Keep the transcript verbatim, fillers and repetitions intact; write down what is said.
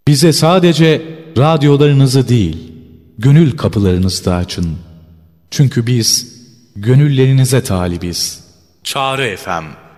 Bize sadece radyolarınızı değil, gönül kapılarınızı da açın. Çünkü biz gönüllerinize talibiz. Çağrı F M